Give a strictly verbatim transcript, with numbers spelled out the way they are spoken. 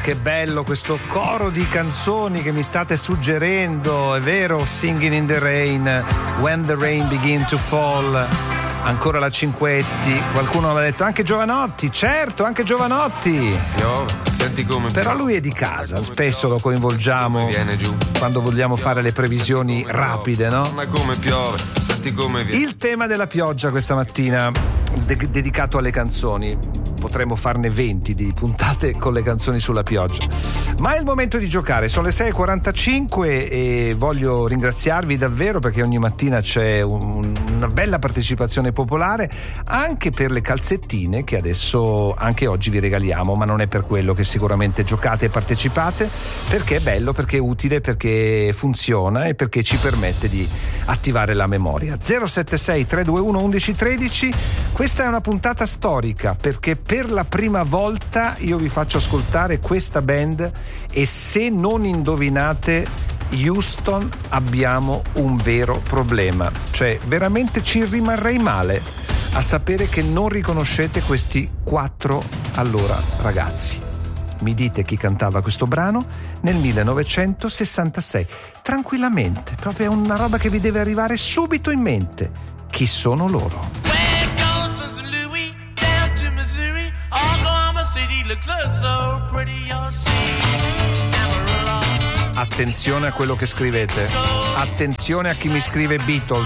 che bello questo coro di canzoni che mi state suggerendo, è vero? Singing in the Rain, When the Rain Begin to Fall, ancora la Cinquetti, qualcuno l'ha detto, anche Giovanotti, certo, anche Giovanotti. Piove, senti come Però lui è di casa, spesso lo coinvolgiamo quando vogliamo fare le previsioni rapide, no? Ma come piove, senti come viene. Il tema della pioggia questa mattina, de- dedicato alle canzoni. Potremmo farne venti di puntate con le canzoni sulla pioggia, ma è il momento di giocare. Sono le sei e quarantacinque e voglio ringraziarvi davvero perché ogni mattina c'è un, una bella partecipazione popolare anche per le calzettine che adesso anche oggi vi regaliamo, ma non è per quello che sicuramente giocate e partecipate, perché è bello, perché è utile, perché funziona e perché ci permette di attivare la memoria. zero sette sei tre due uno uno uno tredici. Questa è una puntata storica perché per la prima volta io vi faccio ascoltare questa band e se non indovinate Houston abbiamo un vero problema, cioè veramente ci rimarrei male a sapere che non riconoscete questi quattro allora ragazzi. Mi dite chi cantava questo brano nel millenovecentosessantasei, tranquillamente, proprio è una roba che vi deve arrivare subito in mente. Chi sono loro? Attenzione a quello che scrivete, attenzione a chi mi scrive Beatles.